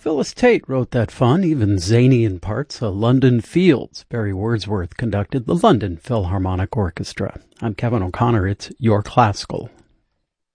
Phyllis Tate wrote that fun, even zany in parts, a London Fields. Barry Wordsworth conducted the London Philharmonic Orchestra. I'm Kevin O'Connor. It's Your Classical